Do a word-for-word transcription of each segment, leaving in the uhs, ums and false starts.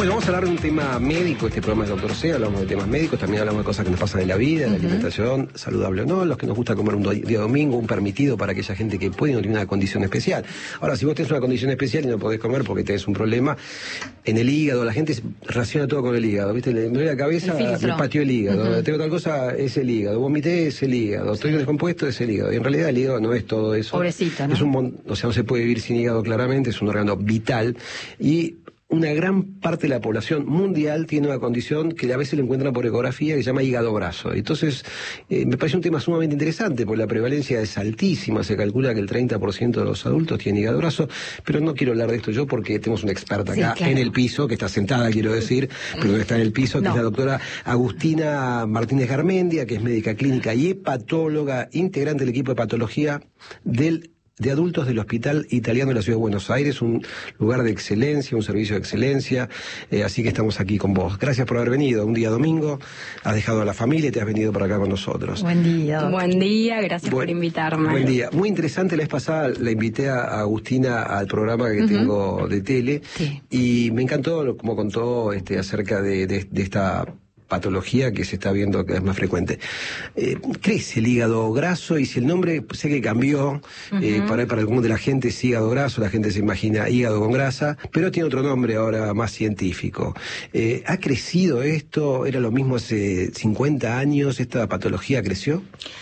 Bueno, vamos a hablar de un tema médico. Este programa es Doctor C, hablamos de temas médicos, también hablamos de cosas que nos pasan en la vida, uh-huh. la alimentación, saludable o no, los que nos gusta comer un día domingo, un permitido para aquella gente que puede y no tiene una condición especial. Ahora, si vos tenés una condición especial y no podés comer porque tenés un problema en el hígado, la gente relaciona todo con el hígado, ¿viste? Me duele la cabeza, me pateó el hígado, uh-huh. tengo tal cosa, es el hígado, vomité, es el hígado, estoy sí. descompuesto, es el hígado. Y en realidad el hígado no es todo eso. Pobrecito, ¿no? Es un mon... O sea, no se puede vivir sin hígado claramente, es un órgano vital. Y una gran parte de la población mundial tiene una condición que a veces le encuentran por ecografía que se llama hígado graso. Entonces, eh, me parece un tema sumamente interesante porque la prevalencia es altísima. Se calcula que el treinta por ciento de los adultos tienen hígado graso, pero no quiero hablar de esto yo porque tenemos una experta acá sí, claro. en el piso, que está sentada, quiero decir, pero no está en el piso, que no. es la doctora Agustina Martínez Garmendia, que es médica clínica y hepatóloga, integrante del equipo de patología del de adultos del Hospital Italiano de la Ciudad de Buenos Aires, un lugar de excelencia, un servicio de excelencia, eh, así que estamos aquí con vos. Gracias por haber venido, un día domingo, has dejado a la familia y te has venido para acá con nosotros. Buen día. Doctor. Buen día, gracias buen, por invitarme. Buen día. Muy interesante, la vez pasada la invité a Agustina al programa que uh-huh. tengo de tele, sí. y me encantó como contó este, acerca de, de, de esta patología que se está viendo que es más frecuente. Eh, ¿Crece el hígado graso? Y si el nombre, sé que cambió, uh-huh. eh, para, para algunos de la gente es hígado graso, la gente se imagina hígado con grasa, pero tiene otro nombre ahora más científico. Eh, ¿Ha crecido esto? ¿Era lo mismo hace cincuenta años? ¿Esta patología creció?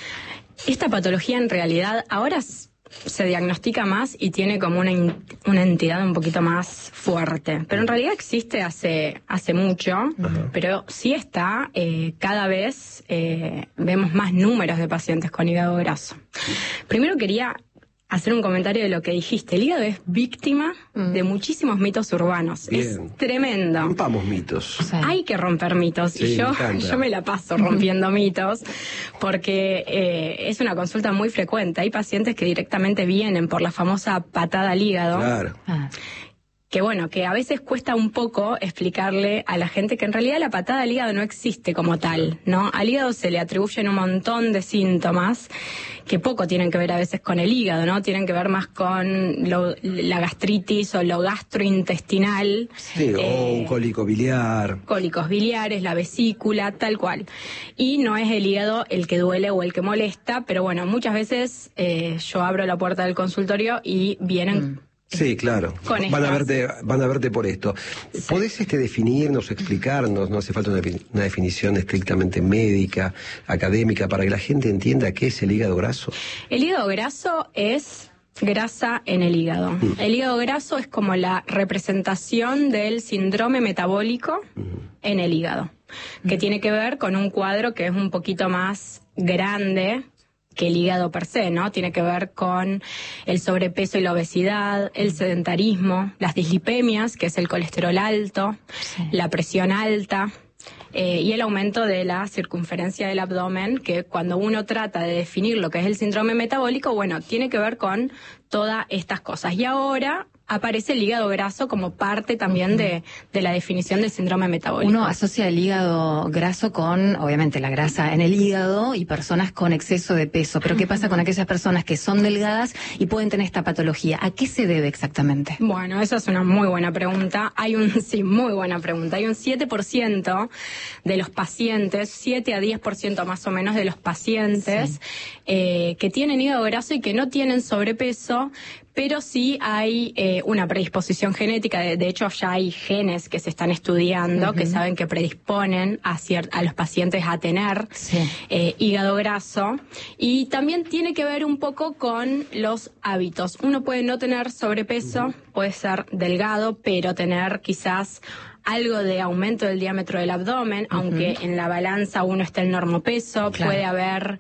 Esta patología en realidad ahora se diagnostica más y tiene como una, una entidad un poquito más fuerte. Pero en realidad existe hace, hace mucho, uh-huh. pero sí está, eh, cada vez eh, vemos más números de pacientes con hígado graso. Primero quería hacer un comentario de lo que dijiste. El hígado es víctima mm. de muchísimos mitos urbanos. Bien. Es tremendo. Rompamos mitos. O sea, hay que romper mitos. Sí, y yo me, yo me la paso rompiendo mitos porque eh, es una consulta muy frecuente. Hay pacientes que directamente vienen por la famosa patada al hígado. Claro. Ah. Que bueno, que a veces cuesta un poco explicarle a la gente que en realidad la patada al hígado no existe como tal, ¿no? Al hígado se le atribuyen un montón de síntomas que poco tienen que ver a veces con el hígado, ¿no? Tienen que ver más con lo, la gastritis o lo gastrointestinal. Sí, eh, o un cólico biliar. Cólicos biliares, la vesícula, tal cual. Y no es el hígado el que duele o el que molesta, pero bueno, muchas veces eh, yo abro la puerta del consultorio y vienen... Mm. Sí, claro. Van a verte, van a verte por esto. Sí. ¿Podés este, definirnos, explicarnos? No hace falta una, una definición estrictamente médica, académica, para que la gente entienda qué es el hígado graso. El hígado graso es grasa en el hígado. Mm. El hígado graso es como la representación del síndrome metabólico mm. en el hígado, que mm. tiene que ver con un cuadro que es un poquito más grande que el hígado per se, ¿no? Tiene que ver con el sobrepeso y la obesidad, el sedentarismo, las dislipemias, que es el colesterol alto, sí. la presión alta, eh, y el aumento de la circunferencia del abdomen, que cuando uno trata de definir lo que es el síndrome metabólico, bueno, tiene que ver con todas estas cosas. Y ahora aparece el hígado graso como parte también de, de la definición del síndrome metabólico. Uno asocia el hígado graso con, obviamente, la grasa en el hígado y personas con exceso de peso. Pero ¿qué pasa con aquellas personas que son delgadas y pueden tener esta patología? ¿A qué se debe exactamente? Bueno, esa es una muy buena pregunta. Hay un, sí, muy buena pregunta. Hay un siete por ciento de los pacientes, siete a diez por ciento más o menos de los pacientes sí. eh, que tienen hígado graso y que no tienen sobrepeso, pero sí hay eh, una predisposición genética. De, de hecho, ya hay genes que se están estudiando, uh-huh. que saben que predisponen a, cier- a los pacientes a tener sí. eh, hígado graso. Y también tiene que ver un poco con los hábitos. Uno puede no tener sobrepeso, uh-huh. puede ser delgado, pero tener quizás algo de aumento del diámetro del abdomen, uh-huh. aunque en la balanza uno esté en normopeso, claro. puede haber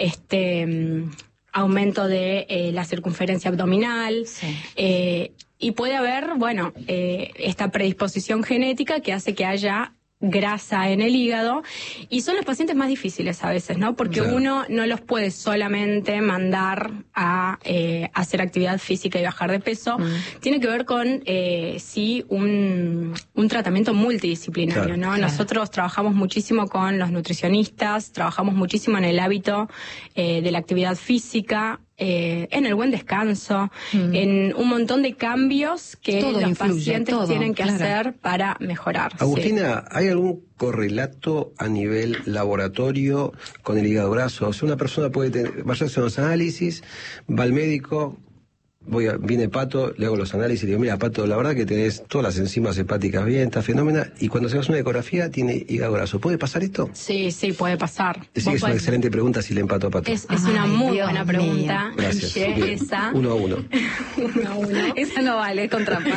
este... aumento de eh, la circunferencia abdominal, sí. eh, y puede haber, bueno, eh, esta predisposición genética que hace que haya grasa en el hígado, y son los pacientes más difíciles a veces, ¿no? Porque claro. uno no los puede solamente mandar a eh, hacer actividad física y bajar de peso. Mm. Tiene que ver con, eh, sí, un, un tratamiento multidisciplinario, claro. ¿no? Claro. Nosotros trabajamos muchísimo con los nutricionistas, trabajamos muchísimo en el hábito eh, de la actividad física, eh, en el buen descanso, mm. en un montón de cambios que todo los influye, pacientes todo, tienen que claro. hacer para mejorar. Agustina, sí. ¿hay algún correlato a nivel laboratorio con el hígado graso? O sea, una persona puede tener, vaya a hacer unos análisis, va al médico, voy a, viene Pato, le hago los análisis y le digo, mira, Pato, la verdad que tenés todas las enzimas hepáticas bien, está fenómena, y cuando se hace una ecografía tiene hígado graso. ¿Puede pasar esto? Sí, sí, puede pasar. Sí, es podés... una excelente pregunta si le empato a Pato. Es, es una Ay, muy Dios buena mío. pregunta. Gracias. Guille, esa. Uno a uno. uno a uno. Esa no vale, es con trampa.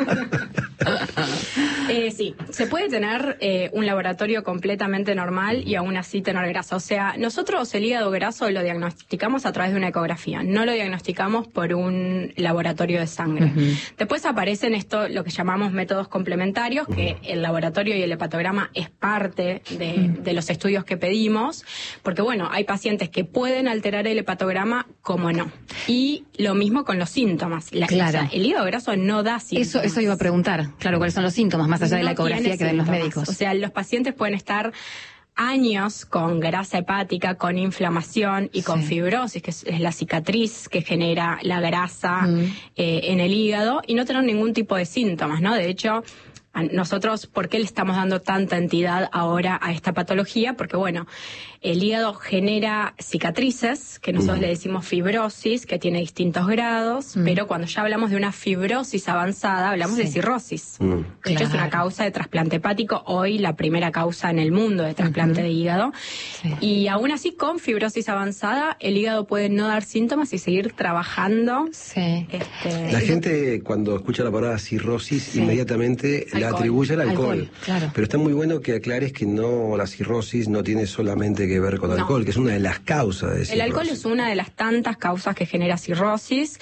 Eh, sí, se puede tener eh, un laboratorio completamente normal y aún así tener grasa. O sea, nosotros el hígado graso lo diagnosticamos a través de una ecografía, no lo diagnosticamos por un laboratorio de sangre. Uh-huh. Después aparecen esto, lo que llamamos métodos complementarios, que el laboratorio y el hepatograma es parte de, uh-huh. de los estudios que pedimos, porque bueno, hay pacientes que pueden alterar el hepatograma como no. Y lo mismo con los síntomas. La, claro. O sea, el hígado graso no da síntomas. Eso, eso iba a preguntar, claro, cuáles son los síntomas, más allá no de la ecografía que ven los médicos. O sea, los pacientes pueden estar años con grasa hepática, con inflamación y con sí. fibrosis, que es, es la cicatriz que genera la grasa mm. eh, en el hígado, y no tener ningún tipo de síntomas, ¿no? De hecho, nosotros, ¿por qué le estamos dando tanta entidad ahora a esta patología? Porque, bueno, el hígado genera cicatrices, que nosotros mm. le decimos fibrosis, que tiene distintos grados, mm. pero cuando ya hablamos de una fibrosis avanzada, hablamos sí. de cirrosis. Mm. De claro. hecho, es una causa de trasplante hepático, hoy la primera causa en el mundo de trasplante uh-huh. de hígado. Sí. Y aún así, con fibrosis avanzada, el hígado puede no dar síntomas y seguir trabajando. Sí. Este... La gente, cuando escucha la palabra cirrosis, sí. inmediatamente alcohol. la atribuye al alcohol. alcohol claro. Pero está muy bueno que aclares que no, la cirrosis no tiene solamente que ver con no. alcohol, que es una de las causas de cirrosis. El alcohol es una de las tantas causas que genera cirrosis.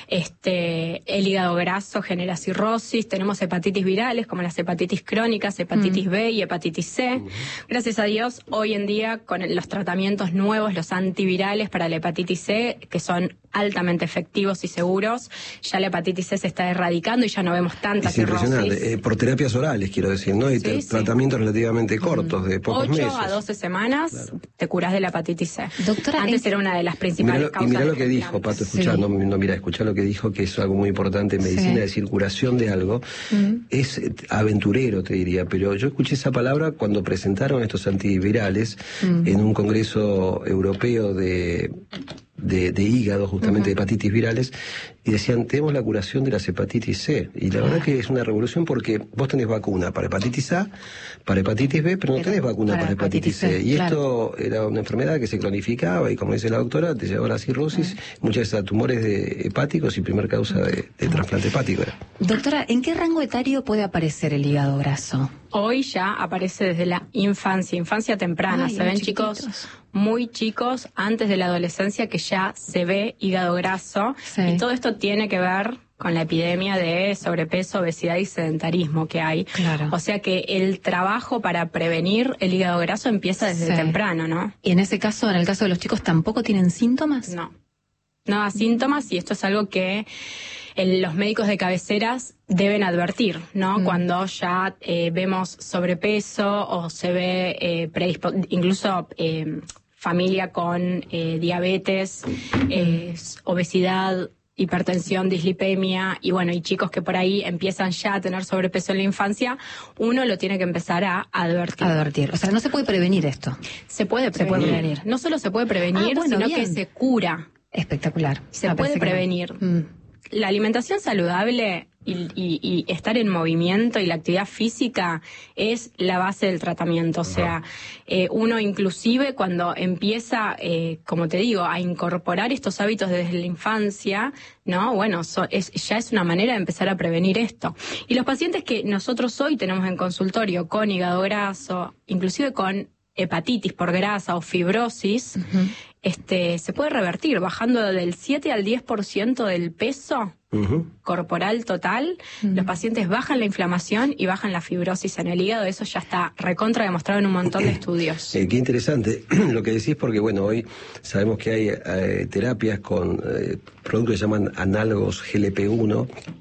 Este, el hígado graso genera cirrosis. Tenemos hepatitis virales, como las hepatitis crónicas, hepatitis mm. B y hepatitis C. Mm. Gracias a Dios, hoy en día, con los tratamientos nuevos, los antivirales para la hepatitis C, que son altamente efectivos y seguros, ya la hepatitis C se está erradicando y ya no vemos tanta es cirrosis. Impresionante. Eh, por terapias orales, quiero decir, ¿no? Y sí, sí. tratamientos relativamente cortos, mm. de pocos meses. ocho a doce semanas claro. te curás de la hepatitis C. Doctora, antes era una de las principales mirá lo, causas. Y mirá lo que dijo, Pato, escuchá, sí. no, no mira, escuchá lo que dijo, que es algo muy importante en medicina, sí. de circulación de algo. Mm. Es aventurero, te diría, pero yo escuché esa palabra cuando presentaron estos antivirales mm. en un congreso europeo de... De, de hígado, justamente, uh-huh. de hepatitis virales, y decían, tenemos la curación de las hepatitis C. Y la verdad que es una revolución porque vos tenés vacuna para hepatitis A, para hepatitis B, pero no tenés vacuna para, para hepatitis C. C. Y claro. esto era una enfermedad que se cronificaba y, como dice la doctora, te llevaba a la cirrosis, uh-huh. muchas veces a tumores de hepáticos y primer causa de, de trasplante hepático. Era. Doctora, ¿en qué rango etario puede aparecer el hígado graso? Hoy ya aparece desde la infancia, infancia temprana. Ay, se ven chiquitos. chicos muy chicos, antes de la adolescencia, que ya se ve hígado graso. Sí. Y todo esto tiene que ver con la epidemia de sobrepeso, obesidad y sedentarismo que hay. Claro. O sea que el trabajo para prevenir el hígado graso empieza desde sí. temprano, ¿no? Y en ese caso, en el caso de los chicos, ¿tampoco tienen síntomas? No. No da síntomas, y esto es algo que el, los médicos de cabeceras deben advertir, ¿no? Mm. Cuando ya eh, vemos sobrepeso o se ve eh, predispo- incluso eh, familia con eh, diabetes, eh, obesidad, hipertensión, dislipemia, y bueno, y chicos que por ahí empiezan ya a tener sobrepeso en la infancia, uno lo tiene que empezar a advertir. Advertir. O sea, no se puede prevenir esto. Se puede prevenir. Se puede prevenir. No solo se puede prevenir, ah, bueno, sino bien. que se cura. Espectacular. Se ah, puede prevenir. No. Mm. La alimentación saludable y, y, y estar en movimiento y la actividad física es la base del tratamiento. O sea, eh, uno inclusive cuando empieza, eh, como te digo, a incorporar estos hábitos desde la infancia, ¿no? Bueno, so, es, ya es una manera de empezar a prevenir esto. Y los pacientes que nosotros hoy tenemos en consultorio con hígado graso, inclusive con hepatitis por grasa o fibrosis, uh-huh. este, se puede revertir bajando del siete al diez por ciento del peso uh-huh. corporal total. Uh-huh. Los pacientes bajan la inflamación y bajan la fibrosis en el hígado. Eso ya está recontra demostrado en un montón de estudios. Eh, qué interesante lo que decís, porque bueno, hoy sabemos que hay eh, terapias con eh, productos que se llaman análogos G L P uno,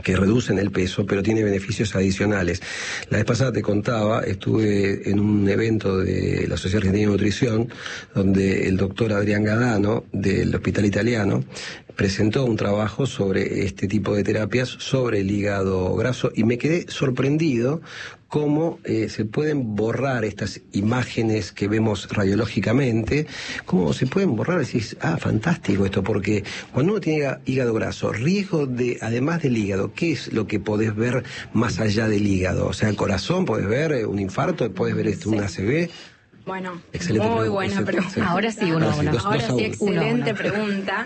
que reducen el peso, pero tiene beneficios adicionales. La vez pasada te contaba, estuve en un evento de la Sociedad Argentina de Nutrición, donde el doctor Adrián Gadano, del Hospital Italiano, presentó un trabajo sobre este tipo de terapias, sobre el hígado graso, y me quedé sorprendido cómo eh, se pueden borrar estas imágenes que vemos radiológicamente, cómo se pueden borrar. Decís, ah, fantástico esto, porque cuando uno tiene hígado graso, riesgo de, además del hígado, ¿qué es lo que podés ver más allá del hígado? O sea, el corazón, podés ver eh, un infarto, podés ver esto, un A C V. Bueno, excelente muy pregunta. buena pregunta. Sí. Ahora sí, uno, Ahora sí, uno. dos, Ahora dos sí, a excelente uno. pregunta.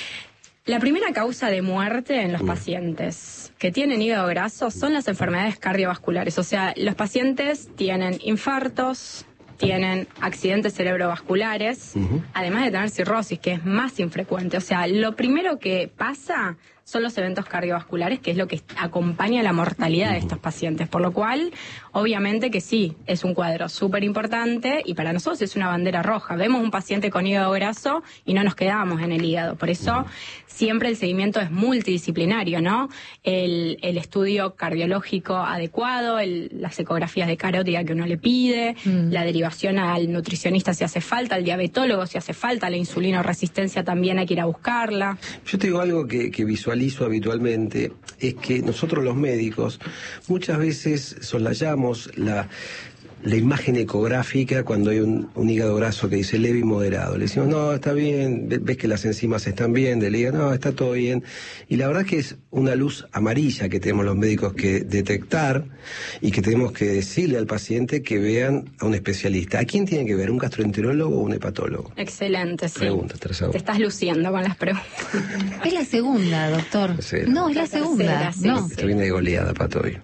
La primera causa de muerte en los Mm. pacientes que tienen hígado graso son las enfermedades cardiovasculares. O sea, los pacientes tienen infartos, tienen accidentes cerebrovasculares, Uh-huh. además de tener cirrosis, que es más infrecuente. O sea, lo primero que pasa son los eventos cardiovasculares, que es lo que acompaña la mortalidad de estos pacientes. Por lo cual, obviamente que sí, es un cuadro súper importante y para nosotros es una bandera roja. Vemos un paciente con hígado graso y no nos quedamos en el hígado. Por eso, siempre el seguimiento es multidisciplinario, ¿no? El, el estudio cardiológico adecuado, el, las ecografías de carótida que uno le pide, mm. la derivación al nutricionista si hace falta, al diabetólogo si hace falta, la insulinoresistencia también hay que ir a buscarla. Yo te digo algo que, que visualizo habitualmente, es que nosotros los médicos muchas veces soslayamos la... la imagen ecográfica cuando hay un, un hígado graso que dice leve y moderado. Le decimos, no, está bien, ves que las enzimas están bien, del hígado, no, está todo bien. Y la verdad es que es una luz amarilla que tenemos los médicos que detectar y que tenemos que decirle al paciente que vean a un especialista. ¿A quién tiene que ver? ¿Un gastroenterólogo o un hepatólogo? Excelente, sí. Pregunta, tercera. Te estás luciendo con las preguntas. Es la segunda, doctor. Sí. No, es la, La segunda. tercera, sí, no. Esto viene de goleada, Pato, hoy.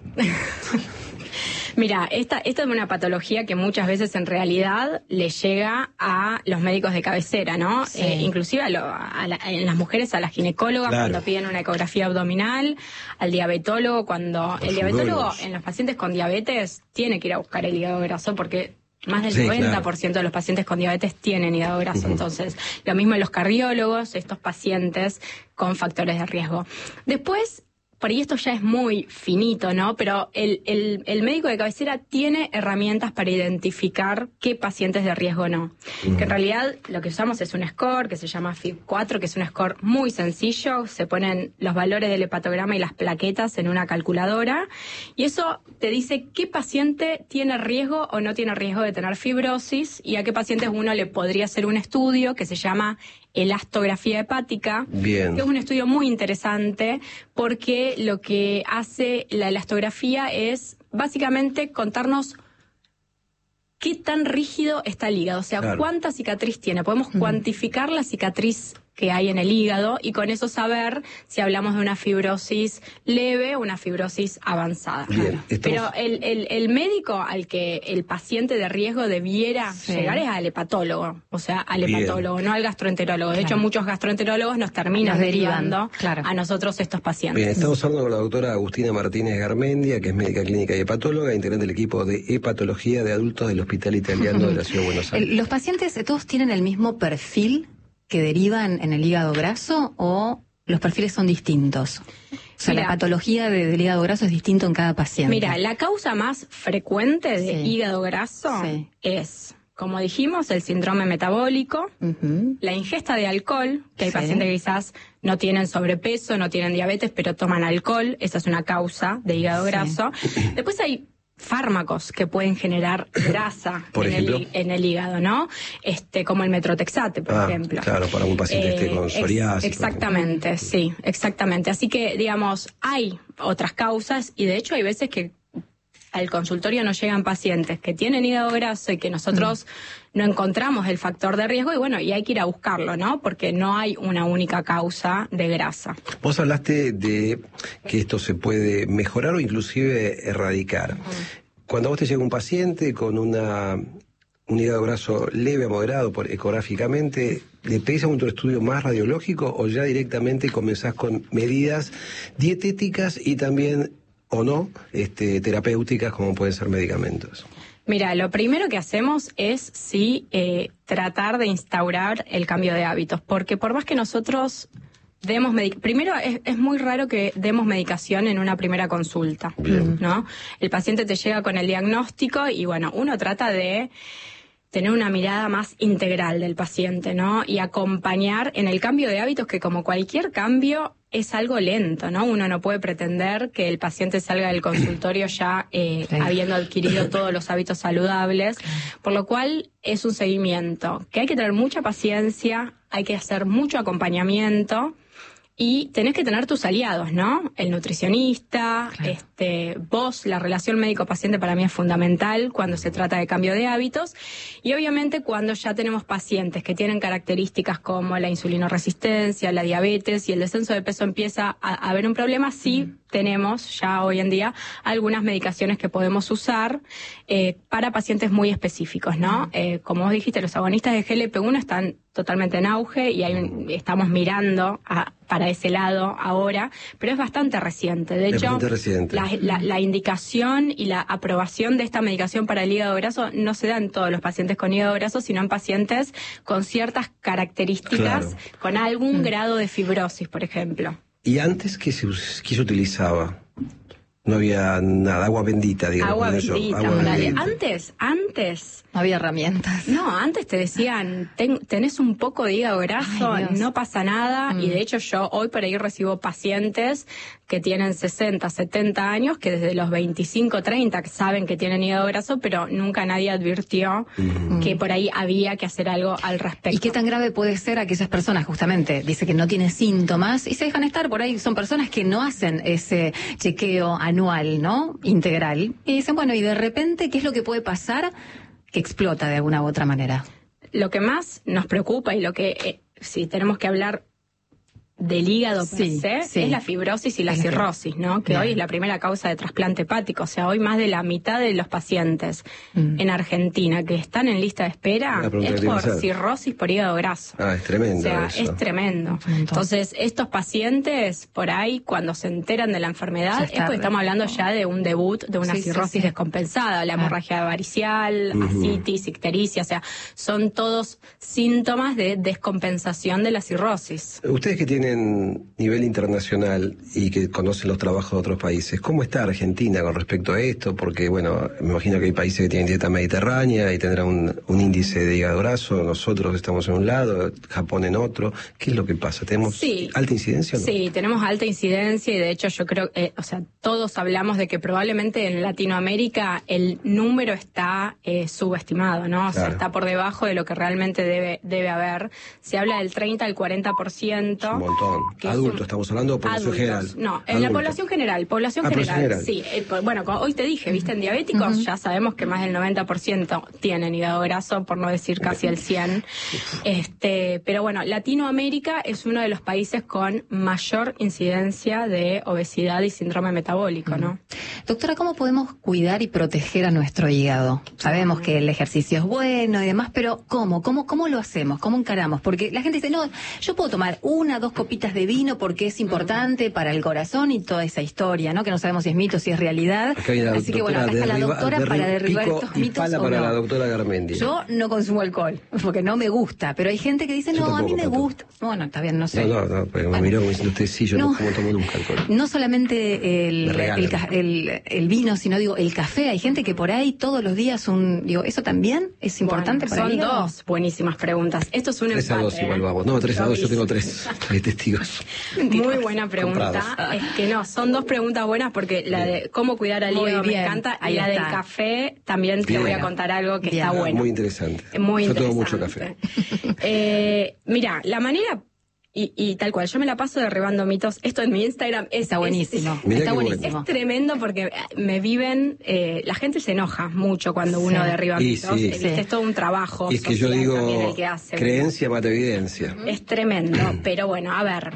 Mira, esta, esta es una patología que muchas veces en realidad le llega a los médicos de cabecera, ¿no? Sí. Eh, inclusive a, lo, a la, en las mujeres, a las ginecólogas, Claro. cuando piden una ecografía abdominal, al diabetólogo, cuando Los el diabetólogo urólogos. en los pacientes con diabetes tiene que ir a buscar el hígado graso porque más del Sí, noventa por ciento claro. de los pacientes con diabetes tienen hígado graso. Uh-huh. Entonces, lo mismo en los cardiólogos, estos pacientes con factores de riesgo. Después, por ahí esto ya es muy finito, ¿no? Pero el, el, el médico de cabecera tiene herramientas para identificar qué pacientes de riesgo no. Uh-huh. Que en realidad lo que usamos es un score que se llama F I B cuatro, que es un score muy sencillo. Se ponen los valores del hepatograma y las plaquetas en una calculadora. Y eso te dice qué paciente tiene riesgo o no tiene riesgo de tener fibrosis y a qué pacientes uno le podría hacer un estudio que se llama elastografía hepática, Bien. que es un estudio muy interesante porque lo que hace la elastografía es básicamente contarnos qué tan rígido está el hígado, o sea, claro. cuánta cicatriz tiene. Podemos mm. cuantificar la cicatriz que hay en el hígado y con eso saber si hablamos de una fibrosis leve o una fibrosis avanzada. Bien, estamos... Pero el, el, el médico al que el paciente de riesgo debiera sí. llegar es al hepatólogo, o sea, al hepatólogo, Bien. no al gastroenterólogo. De claro. hecho, muchos gastroenterólogos nos terminan nos derivando claro. a nosotros estos pacientes. Bien, estamos hablando con la doctora Agustina Martínez Garmendia, que es médica clínica y hepatóloga, integrante del equipo de hepatología de adultos del Hospital Italiano de la Ciudad de Buenos Aires. ¿Los pacientes todos tienen el mismo perfil que derivan en el hígado graso o los perfiles son distintos? O sea, mira, la patología de, del hígado graso es distinto en cada paciente. Mira, la causa más frecuente de sí. hígado graso sí. es, como dijimos, el síndrome metabólico, uh-huh. la ingesta de alcohol, que hay sí. pacientes que quizás no tienen sobrepeso, no tienen diabetes, pero toman alcohol, esa es una causa de hígado sí. graso. Después hay fármacos que pueden generar grasa por en, ejemplo, el, en el hígado, ¿no? Este, como el metrotexate, por ah, ejemplo. Claro, para un paciente eh, este con psoriasis. Ex, exactamente, sí, exactamente. Así que, digamos, hay otras causas y de hecho hay veces que al consultorio nos llegan pacientes que tienen hígado graso y que nosotros mm. no encontramos el factor de riesgo y bueno, y hay que ir a buscarlo, ¿no? Porque no hay una única causa de grasa. Vos hablaste de que esto se puede mejorar o inclusive erradicar. Mm. Cuando a vos te llega un paciente con una un hígado graso leve a moderado por ecográficamente, ¿le pedís algún otro estudio más radiológico o ya directamente comenzás con medidas dietéticas y también o no, este, terapéuticas como pueden ser medicamentos? Mira, lo primero que hacemos es sí eh, tratar de instaurar el cambio de hábitos, porque por más que nosotros demos medic- primero es, es muy raro que demos medicación en una primera consulta, Bien. ¿no? El paciente te llega con el diagnóstico y bueno, uno trata de tener una mirada más integral del paciente, ¿no? Y acompañar en el cambio de hábitos, que como cualquier cambio es algo lento, ¿no? Uno no puede pretender que el paciente salga del consultorio ya eh, Sí. habiendo adquirido todos los hábitos saludables, por lo cual es un seguimiento que hay que tener mucha paciencia, hay que hacer mucho acompañamiento. Y tenés que tener tus aliados, ¿no? El nutricionista, Claro. este, vos, la relación médico-paciente para mí es fundamental cuando se trata de cambio de hábitos. Y obviamente cuando ya tenemos pacientes que tienen características como la insulinoresistencia, la diabetes y el descenso de peso empieza a, a haber un problema, sí mm. tenemos ya hoy en día algunas medicaciones que podemos usar eh, para pacientes muy específicos, ¿no? Mm. Eh, como vos dijiste, los agonistas de G L P uno están totalmente en auge y hay un, estamos mirando a, para ese lado ahora, pero es bastante reciente. De es hecho, bastante reciente. La, la, la indicación y la aprobación de esta medicación para el hígado graso no se da en todos los pacientes con hígado graso, sino en pacientes con ciertas características, Claro. con algún Mm. grado de fibrosis, por ejemplo. ¿Y antes qué se, us- qué se utilizaba? No había nada, agua bendita, digamos. Agua digo yo, bendita, agua Moralia. bendita. Antes, antes... No había herramientas. No, antes te decían, ten, tenés un poco de hígado graso, Ay, Dios. no pasa nada. Mm. Y de hecho yo hoy por ahí recibo pacientes que tienen sesenta, setenta años, que desde los veinticinco, treinta saben que tienen hígado graso, pero nunca nadie advirtió Mm. que por ahí había que hacer algo al respecto. ¿Y qué tan grave puede ser aquellas personas, justamente, dice que no tienen síntomas y se dejan estar por ahí? Son personas que no hacen ese chequeo anual, ¿no? Integral. Y dicen, bueno, y de repente, ¿qué es lo que puede pasar? Que explota de alguna u otra manera. Lo que más nos preocupa y lo que, eh, si tenemos que hablar del hígado per Sí, se, sí. es la fibrosis y la Es la cirrosis, ¿no? Que Bien. hoy es la primera causa de trasplante hepático. O sea, hoy más de la mitad de los pacientes Mm. en Argentina que están en lista de espera La pregunta es que te iba a por hacer. cirrosis por hígado graso. Ah, es tremendo O sea, eso. es tremendo. montón. Entonces, estos pacientes, por ahí, cuando se enteran de la enfermedad, Ya es está porque estamos re- hablando ya de un debut de una Sí, sí, cirrosis sí. descompensada, la Claro. hemorragia varicial, Ujú. ascitis, ictericia, o sea, son todos síntomas de descompensación de la cirrosis. Ustedes que tienen nivel internacional y que conocen los trabajos de otros países, ¿cómo está Argentina con respecto a esto? Porque, bueno, me imagino que hay países que tienen dieta mediterránea y tendrán un, un índice de hígado graso, nosotros estamos en un lado, Japón en otro. ¿Qué es lo que pasa? ¿Tenemos Sí. alta incidencia o no? Sí, tenemos alta incidencia y de hecho yo creo, eh, o sea, todos hablamos de que probablemente en Latinoamérica el número está eh, subestimado, ¿no? O sea, Claro. está por debajo de lo que realmente debe debe haber. Se habla del treinta al cuarenta por ciento. Es un montón. que es Adultos, un- estamos hablando de población Adultos. general. No, en la Adultos. población general, población Ah, general, población general. sí. Eh, po- bueno, como hoy te dije, viste, en diabéticos Ujú. ya sabemos que más del noventa por ciento tienen hígado graso, por no decir casi el cien. Este, pero bueno, Latinoamérica es uno de los países con mayor incidencia de obesidad y síndrome metabólico, ¿no? Doctora, ¿cómo podemos cuidar y proteger a nuestro hígado? Sabemos que el ejercicio es bueno y demás, pero ¿cómo? ¿Cómo, cómo lo hacemos? ¿Cómo encaramos? Porque la gente dice, no, yo puedo tomar una, dos copitas de vino porque es importante para el corazón y toda esa historia, ¿no? Que no sabemos si es mito, si es realidad. Acá viene la Así que bueno, acá está la derriba- doctora derri- para derribar pico estos y mitos pala o para no. la doctora Garmendi. Yo no consumo alcohol, porque no me gusta, pero hay gente que dice, Yo no, a mí tampoco, me tampoco. gusta. Bueno, está bien, no sé. No, no, no, porque me Bueno. miró como diciendo usted, sí, yo no, No. como tomo nunca alcohol. No solamente el, Me regalan. el, ca- el- el vino, sino digo el café. Hay gente que por ahí todos los días un, digo, eso también es importante Bueno, para son el hígado. dos buenísimas preguntas. Esto es un Tres a empate. dos igual ¿eh? vamos. No, tres a dos, yo tengo Loquísimo. tres. Tres testigos. Muy buena pregunta. Comprados. Es que no, son dos preguntas buenas porque la de cómo cuidar al Muy hígado me bien, encanta y ahí la del está. café también te Bien. voy a contar algo que Bien. está bueno. Muy interesante. Muy yo interesante. tomo mucho café. Eh, mira, la manera y, y tal cual, yo me la paso derribando mitos. Esto en mi Instagram es, Está buenísimo. es- Mirá Está qué bueno. buenísimo. es tremendo porque me viven, eh, la gente se enoja mucho cuando Sí. uno derriba Y mitos. sí. Eh, viste, Sí. Es todo un trabajo. Y es que yo social digo, también el que hace. creencia mata evidencia. Es tremendo, pero bueno, a ver,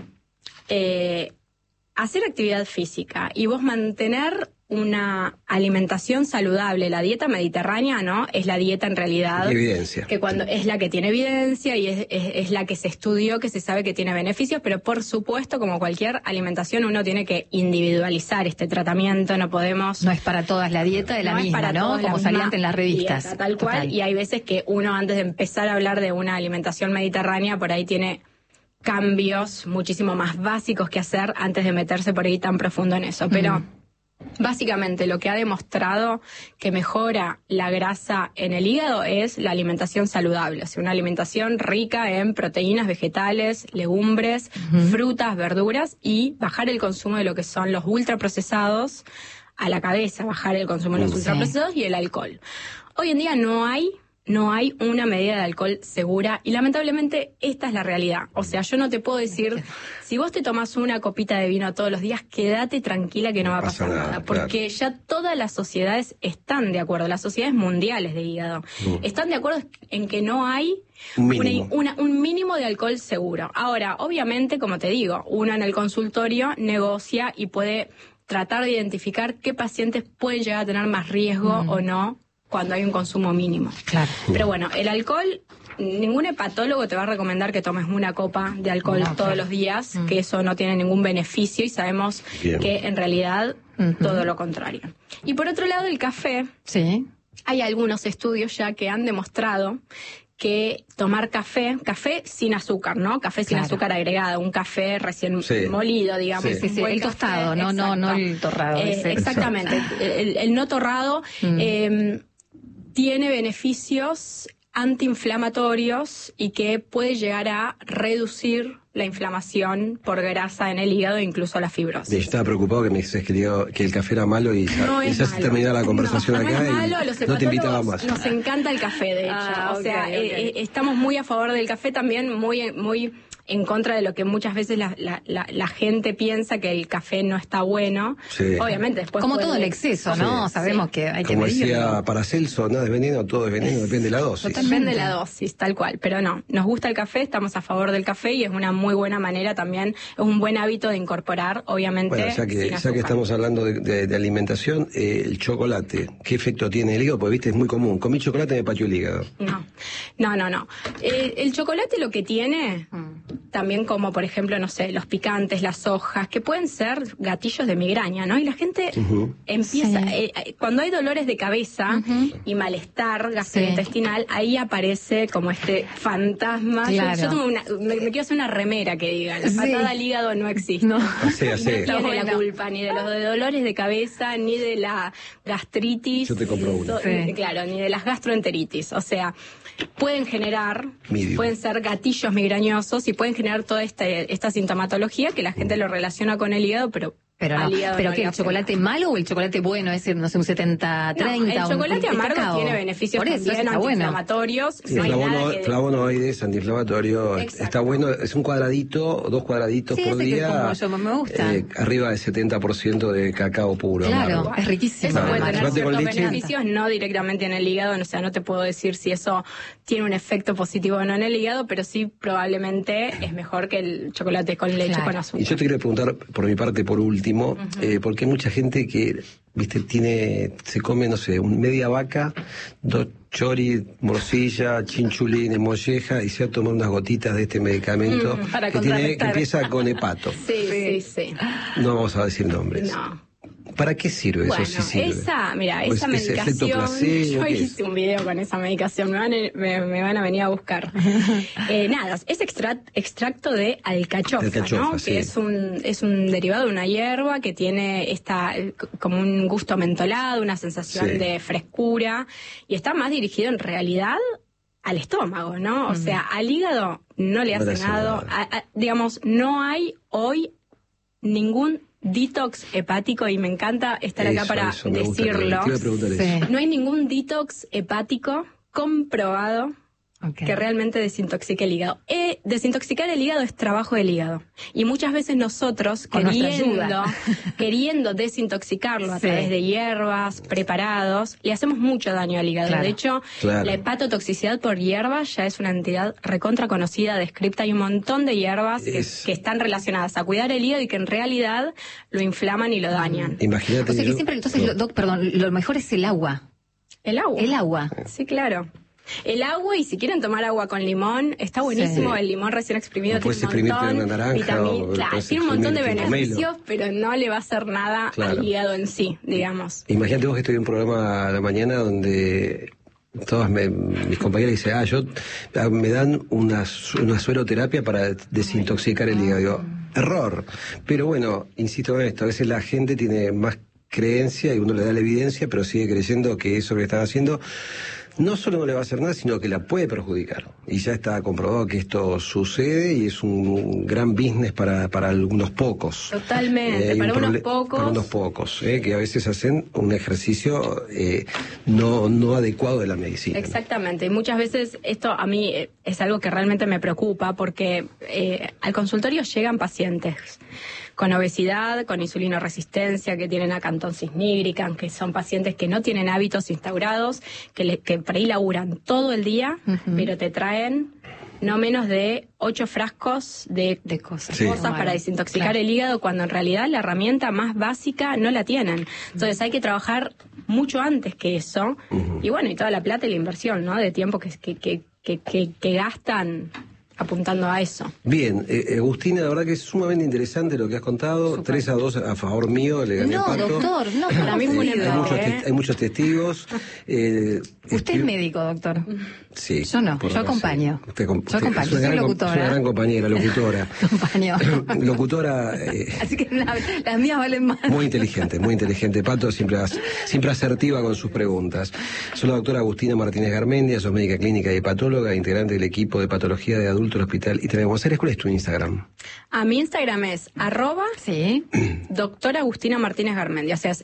eh, hacer actividad física y vos mantener una alimentación saludable, la dieta mediterránea, ¿no? Es la dieta en realidad Evidencia. que cuando es la que tiene evidencia y es, es, es la que se estudió, que se sabe que tiene beneficios, pero por supuesto, como cualquier alimentación, uno tiene que individualizar este tratamiento, no podemos... No es para todas la dieta de la No es misma, para ¿no? todos la Como misma salía antes en las revistas. dieta, tal cual, Total. y hay veces que uno antes de empezar a hablar de una alimentación mediterránea, por ahí tiene cambios muchísimo más básicos que hacer antes de meterse por ahí tan profundo en eso. Pero mm. básicamente lo que ha demostrado que mejora la grasa en el hígado es la alimentación saludable, o sea, una alimentación rica en proteínas vegetales, legumbres, uh-huh. frutas, verduras, y bajar el consumo de lo que son los ultraprocesados a la cabeza, bajar el consumo de los sí. ultraprocesados y el alcohol. Hoy en día no hay... No hay una medida de alcohol segura y lamentablemente esta es la realidad. O sea, yo no te puedo decir, si vos te tomás una copita de vino todos los días, quédate tranquila que no, no va a pasar nada, nada porque claro. ya todas las sociedades están de acuerdo, las sociedades mundiales de hígado, mm. están de acuerdo en que no hay un mínimo. Una, una, un mínimo de alcohol seguro. Ahora, obviamente, como te digo, uno en el consultorio negocia y puede tratar de identificar qué pacientes pueden llegar a tener más riesgo mm. o no cuando hay un consumo mínimo. Claro. Pero bueno, el alcohol, ningún hepatólogo te va a recomendar que tomes una copa de alcohol no, todos claro. los días, mm. que eso no tiene ningún beneficio y sabemos Bien. que en realidad uh-huh. todo lo contrario. Y por otro lado, el café. Sí. Hay algunos estudios ya que han demostrado que tomar café, café sin azúcar, ¿no? Café sin claro. azúcar agregada, un café recién sí. molido, digamos. Sí, sí, sí. El café, tostado, no, no, no el torrado. Eh, exactamente, el, el no torrado mm. eh, tiene beneficios antiinflamatorios y que puede llegar a reducir la inflamación por grasa en el hígado e incluso la fibrosis. Yo estaba preocupado que me dices que, digo, que el café era malo y ya, no y ya se terminó la conversación no, acá no es malo, y los no te invitaba más. Nos encanta el café, de hecho. Ah, o okay, sea, okay. Eh, estamos muy a favor del café, también muy... muy en contra de lo que muchas veces la, la, la, la gente piensa, que el café no está bueno. Sí. Obviamente después como puede... todo el exceso, ¿no? Sí. Sabemos sí. que hay como que medirlo. Como decía Paracelso, nada es veneno, todo es veneno, depende de la dosis. Depende de la dosis, tal cual. Pero no, nos gusta el café, estamos a favor del café y es una muy buena manera también, es un buen hábito de incorporar, obviamente. Bueno, ya que, ya que estamos hablando de, de, de alimentación, eh, el chocolate, ¿qué efecto tiene el hígado? Porque viste, es muy común. Comí chocolate y me pateó el hígado. No, no, no, no. Eh, el chocolate lo que tiene, mm. también como por ejemplo, no sé, los picantes, las hojas, que pueden ser gatillos de migraña, ¿no? Y la gente uh-huh. empieza, sí. eh, cuando hay dolores de cabeza uh-huh. y malestar gastrointestinal, sí. ahí aparece como este fantasma. Claro. Yo, yo tengo una, me, me quiero hacer una remera que diga, la patada sí. al hígado no existe. No, así, así. no tiene bueno. la culpa ni de los de dolores de cabeza, ni de la gastritis. Yo te compro una. Sí. Claro, ni de las gastroenteritis. O sea, pueden generar, Medium. pueden ser gatillos migrañosos y pueden generar toda esta esta sintomatología que la gente lo relaciona con el hígado, pero pero no, pero no, ¿qué, el chocolate malo o el chocolate bueno? Es decir, no sé, un setenta treinta. No, el chocolate un, amargo el tiene beneficios por eso, también antiinflamatorios. Bueno. Sí, no hay flavono, nada que... flavonoides, antiinflamatorio. Exacto. Está bueno, es un cuadradito, dos cuadraditos sí, por día. Que como yo, me gusta. Eh, arriba del setenta por ciento de cacao puro. Claro, amargo. Es riquísimo. Eso puede tener ciertos beneficios, no directamente en el hígado, o sea, no te puedo decir si eso tiene un efecto positivo o no en el hígado, pero sí probablemente es mejor que el chocolate con leche claro. con azúcar. Y yo te quiero preguntar, por mi parte, por último, uh-huh. eh, porque hay mucha gente que, viste, tiene, se come, no sé, un media vaca, dos choris, morcilla, chinchulín, molleja, y se va a tomar unas gotitas de este medicamento mm, para que, tiene, que empieza con hepato. Sí, sí, sí. No vamos a decir nombres. No. ¿Para qué sirve bueno, eso? Sí sirve. Esa, mira, esa medicación, yo hice un video con esa medicación, me van, a, me, me van a venir a buscar. eh, nada, es extract, extracto de alcachofa, alcachofa ¿no? Sí. Que es un, es un derivado de una hierba que tiene esta, como un gusto mentolado, una sensación sí. de frescura, y está más dirigido en realidad al estómago, ¿no? O mm. sea, al hígado no le hace no nada. nada. A, a, digamos, no hay hoy ningún detox hepático, y me encanta estar eso, acá para eso, decirlo. Sí. No hay ningún detox hepático comprobado okay. que realmente desintoxique el hígado. Eh, desintoxicar el hígado es trabajo del hígado. Y muchas veces nosotros, Con queriendo, queriendo desintoxicarlo a sí. través de hierbas, preparados, le hacemos mucho daño al hígado. Claro. De hecho, claro. la hepatotoxicidad por hierbas ya es una entidad recontra conocida, descripta. Hay un montón de hierbas que, que están relacionadas a cuidar el hígado y que en realidad lo inflaman y lo dañan. Imagínate. O sea que siempre, entonces, no. Doc, perdón, lo mejor es el agua. ¿El agua? El agua. Sí, claro. El agua, y si quieren tomar agua con limón, está buenísimo. Sí. El limón recién exprimido no tiene un montón una naranja, vitamina, claro, tiene un montón de beneficios, pero no le va a hacer nada claro. al hígado en sí, digamos. Imagínate vos que estoy en un programa a la mañana donde Todas me, mis compañeras dicen, ah, yo me dan una, una sueroterapia para desintoxicar el hígado. Digo, error. Pero bueno, insisto en esto, a veces la gente tiene más creencia y uno le da la evidencia, pero sigue creyendo que eso que están haciendo no solo no le va a hacer nada, sino que la puede perjudicar. Y ya está comprobado que esto sucede y es un gran business para, para algunos pocos. Totalmente, eh, para un unos pocos. Para unos pocos, eh, que a veces hacen un ejercicio eh, no, no adecuado de la medicina. Exactamente, y muchas veces esto a mí es algo que realmente me preocupa porque eh, al consultorio llegan pacientes con obesidad, con insulinoresistencia, que tienen acantosis nígrica, que son pacientes que no tienen hábitos instaurados, que, le, que por ahí laburan todo el día, uh-huh. pero te traen no menos de ocho frascos de, de cosas, sí. cosas para desintoxicar claro. el hígado, cuando en realidad la herramienta más básica no la tienen. Entonces hay que trabajar mucho antes que eso, uh-huh. y bueno, y toda la plata y la inversión, ¿no?, de tiempo que, que, que, que, que, que gastan apuntando a eso. Bien, eh, Agustina, la verdad que es sumamente interesante lo que has contado. tres a dos a favor mío, le gané no, el pacto. Doctor, no, para mí fue un error. Hay muchos, ¿eh? hay muchos testigos. Eh, Usted es médico, doctor. Sí. Yo no, yo acompaño. Usted, yo usted, acompaño, soy soy gran, locutora. Soy una gran compañera, locutora. Acompaño. Locutora. Eh, Así que la, las mías valen más. Muy inteligente, muy inteligente. Pato, siempre, siempre asertiva con sus preguntas. Soy la doctora Agustina Martínez Garmendia, sos médica clínica y patóloga, integrante del equipo de patología de adulto del hospital. Y tenemos, ¿cuál es tu Instagram? A mi Instagram es arroba sí. doctora Agustina Martínez Garmendia, o sea, es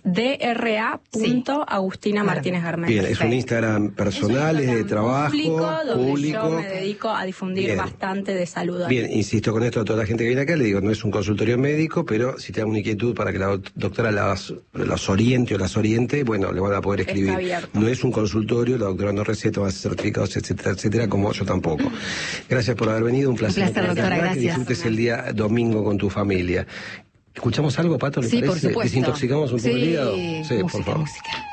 dra punto sí. Agustina Martínez Garmendia. Bien, es un Instagram personal, es, un Instagram es de trabajo, público, donde público. yo me dedico a difundir Bien. bastante de salud. Bien, insisto con esto a toda la gente que viene acá, le digo, no es un consultorio médico, pero si tienen una inquietud para que la doctora las, las oriente o las oriente, bueno, le van a poder escribir. No es un consultorio, la doctora no receta, va a hacer certificados, etcétera, etcétera, como yo tampoco. Gracias por haber venido, un placer. Un placer, doctora, gracias. Que disfrutes el día domingo con tu familia. ¿Escuchamos algo, Pato? ¿Le sí, parece? por supuesto. ¿Desintoxicamos un sí, poco el hígado? Sí, música, por favor. Música.